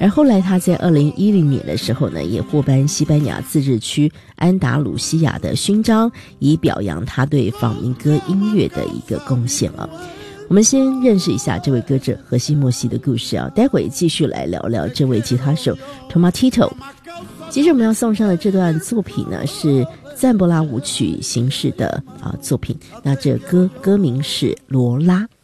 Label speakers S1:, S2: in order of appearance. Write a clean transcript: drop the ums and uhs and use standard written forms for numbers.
S1: 而后来他在2010年的时候呢，也获颁西班牙自治区安达鲁西亚的勋章，以表扬他对访民歌音乐的一个贡献啊。我们先认识一下这位歌者荷西莫西的故事啊，待会继续来聊聊这位吉他手 Tomatito。 接着我们要送上的这段作品呢，是赞波拉舞曲形式的作品，那这歌名是罗拉。